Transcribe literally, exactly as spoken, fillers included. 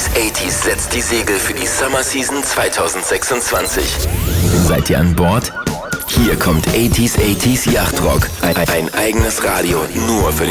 achtziger setzt die Segel für die Summer Season zwanzig sechsundzwanzig. Seid ihr an Bord? Hier kommt achtziger Yachtrock, ein, ein eigenes Radio nur für den